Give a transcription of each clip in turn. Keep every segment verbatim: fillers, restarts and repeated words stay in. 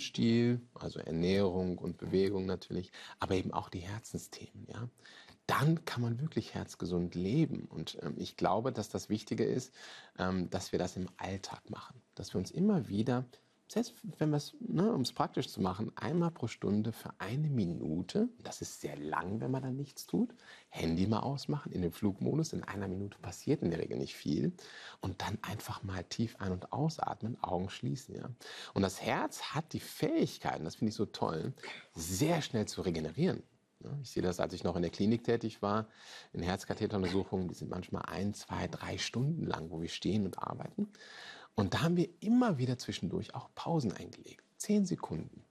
Lebensstil, also Ernährung und Bewegung natürlich, aber eben auch die Herzensthemen, ja, dann kann man wirklich herzgesund leben. Und ähm, ich glaube, dass das Wichtige ist, ähm, dass wir das im Alltag machen, dass wir uns immer wieder, selbst wenn wir es, ne, um es praktisch zu machen, einmal pro Stunde für eine Minute, das ist sehr lang, wenn man dann nichts tut, Handy mal ausmachen, in den Flugmodus, in einer Minute passiert in der Regel nicht viel, und dann einfach mal tief ein- und ausatmen, Augen schließen. Ja. Und das Herz hat die Fähigkeiten, das finde ich so toll, sehr schnell zu regenerieren. Ja, ich sehe das, als ich noch in der Klinik tätig war, in Herzkatheteruntersuchungen, die sind manchmal ein, zwei, drei Stunden lang, wo wir stehen und arbeiten. Und da haben wir immer wieder zwischendurch auch Pausen eingelegt. Zehn Sekunden.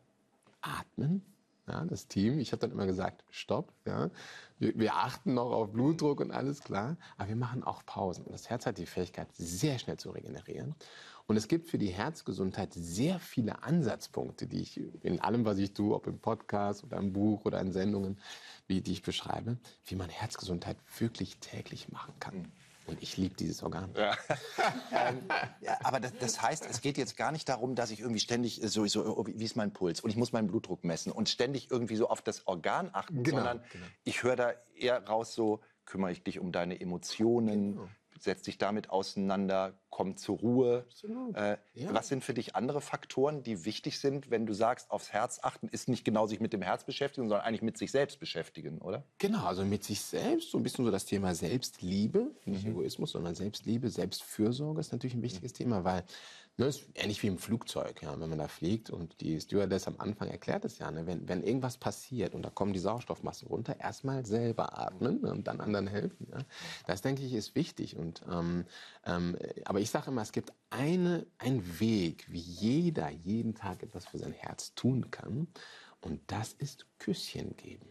Atmen. Ja, das Team, ich habe dann immer gesagt, stopp. Ja. Wir, wir achten noch auf Blutdruck und alles klar. Aber wir machen auch Pausen. Und das Herz hat die Fähigkeit, sehr schnell zu regenerieren. Und es gibt für die Herzgesundheit sehr viele Ansatzpunkte, die ich in allem, was ich tue, ob im Podcast oder im Buch oder in Sendungen, wie, die ich beschreibe, wie man Herzgesundheit wirklich täglich machen kann. Und ich liebe dieses Organ. Ja. ähm, ja, aber das, das heißt, es geht jetzt gar nicht darum, dass ich irgendwie ständig so, so, wie ist mein Puls und ich muss meinen Blutdruck messen und ständig irgendwie so auf das Organ achten, Genau, sondern genau. ich höre da eher raus so, kümmere ich dich um deine Emotionen, Genau. setz dich damit auseinander, komm zur Ruhe. Absolut. Äh, Ja. Was sind für dich andere Faktoren, die wichtig sind, wenn du sagst, aufs Herz achten, ist nicht genau sich mit dem Herz beschäftigen, sondern eigentlich mit sich selbst beschäftigen, oder? Genau, also mit sich selbst, so ein bisschen so das Thema Selbstliebe, nicht mhm. Egoismus, sondern Selbstliebe, Selbstfürsorge ist natürlich ein wichtiges mhm. Thema, weil, ne, ist ähnlich wie im Flugzeug, ja, wenn man da fliegt und die Stewardess am Anfang erklärt es ja, ne, wenn, wenn irgendwas passiert und da kommen die Sauerstoffmassen runter, erstmal selber atmen, ne, und dann anderen helfen, ja. Das, denke ich, ist wichtig und, ähm, ähm, aber ich sage immer, es gibt eine, einen Weg, wie jeder jeden Tag etwas für sein Herz tun kann, und das ist Küsschen geben.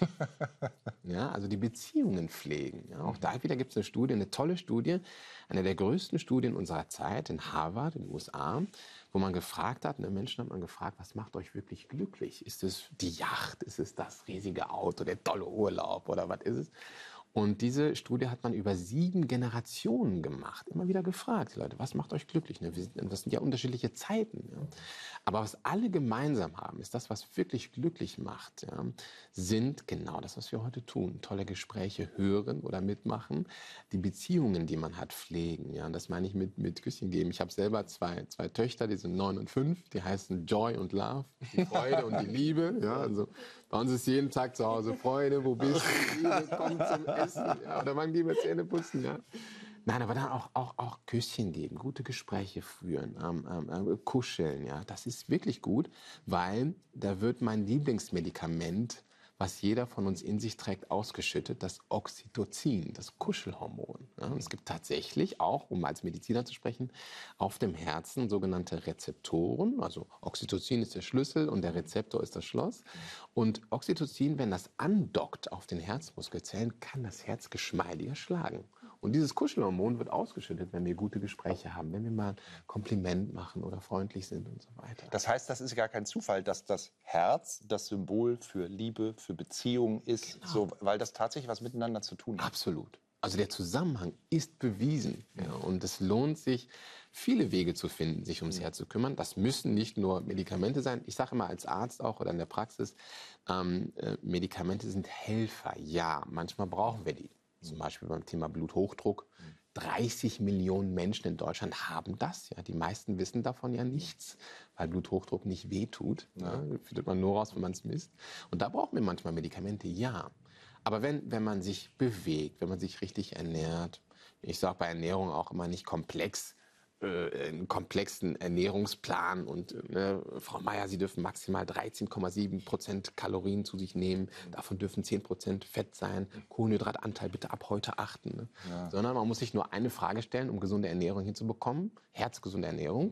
Ja, also die Beziehungen pflegen. Ja, auch da wieder gibt es eine Studie, eine tolle Studie, eine der größten Studien unserer Zeit in Harvard, in den U S A, wo man gefragt hat, ne, Menschen hat man gefragt, was macht euch wirklich glücklich? Ist es die Yacht? Ist es das riesige Auto, der tolle Urlaub oder was ist es? Und diese Studie hat man über sieben Generationen gemacht. Immer wieder gefragt, Leute, was macht euch glücklich? Ne? Wir sind, das sind ja unterschiedliche Zeiten. Ja? Aber was alle gemeinsam haben, ist das, was wirklich glücklich macht, ja? Sind genau das, was wir heute tun. Tolle Gespräche hören oder mitmachen, die Beziehungen, die man hat, pflegen. Ja? Und das meine ich mit, mit Küsschen geben. Ich habe selber zwei, zwei Töchter, die sind neun und fünf, die heißen Joy und Love, die Freude und die Liebe. Ja? Also bei uns ist jeden Tag zu Hause Freude, wo bist du? Liebe, komm zum Essen. Ja? Oder wann gehen wir Zähne putzen? Ja? Nein, aber dann auch, auch, auch Küsschen geben, gute Gespräche führen, ähm, ähm, kuscheln. Ja? Das ist wirklich gut, weil da wird mein Lieblingsmedikament, was jeder von uns in sich trägt, ausgeschüttet, das Oxytocin, das Kuschelhormon. Ja, und es gibt tatsächlich auch, um als Mediziner zu sprechen, auf dem Herzen sogenannte Rezeptoren. Also Oxytocin ist der Schlüssel und der Rezeptor ist das Schloss. Und Oxytocin, wenn das andockt auf den Herzmuskelzellen, kann das Herz geschmeidiger schlagen. Und dieses Kuschelhormon wird ausgeschüttet, wenn wir gute Gespräche haben, wenn wir mal ein Kompliment machen oder freundlich sind und so weiter. Das heißt, das ist gar kein Zufall, dass das Herz das Symbol für Liebe, für Beziehung ist, Genau. so, weil das tatsächlich was miteinander zu tun hat. Absolut. Also der Zusammenhang ist bewiesen. Ja, und es lohnt sich, viele Wege zu finden, sich ums Herz zu kümmern. Das müssen nicht nur Medikamente sein. Ich sage immer als Arzt auch oder in der Praxis, ähm, äh, Medikamente sind Helfer. Ja, manchmal brauchen wir die. Zum Beispiel beim Thema Bluthochdruck. dreißig Millionen Menschen in Deutschland haben das. Ja, die meisten wissen davon ja nichts, weil Bluthochdruck nicht wehtut. Ja, findet man nur raus, wenn man es misst. Und da brauchen wir manchmal Medikamente, ja. Aber wenn, wenn man sich bewegt, wenn man sich richtig ernährt, ich sage bei Ernährung auch immer nicht komplex, äh, einen komplexen Ernährungsplan und ne, Frau Meier, Sie dürfen maximal dreizehn Komma sieben Prozent Kalorien zu sich nehmen, davon dürfen zehn Prozent Fett sein, Kohlenhydratanteil bitte ab heute achten. Ne? Ja. Sondern man muss sich nur eine Frage stellen, um gesunde Ernährung hinzubekommen, herzgesunde Ernährung,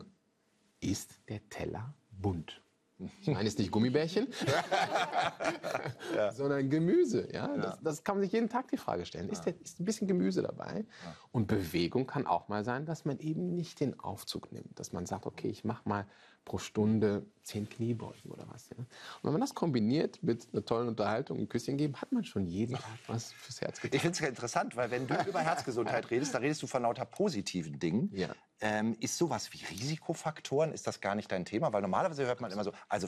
ist der Teller bunt? Ich meine jetzt nicht Gummibärchen, ja. sondern Gemüse. Ja? Ja. Das, das kann man sich jeden Tag die Frage stellen. Ist, der, ist ein bisschen Gemüse dabei? Ja. Und Bewegung kann auch mal sein, dass man eben nicht den Aufzug nimmt. Dass man sagt, okay, ich mache mal pro Stunde zehn Kniebeugen oder was. Ja? Und wenn man das kombiniert mit einer tollen Unterhaltung, ein Küsschen geben, hat man schon jeden Tag was fürs Herz getan. Ich finde es interessant, weil wenn du über Herzgesundheit redest, da redest du von lauter positiven Dingen. Ja. Ähm, ist sowas wie Risikofaktoren, ist das gar nicht dein Thema? Weil normalerweise hört man immer so, also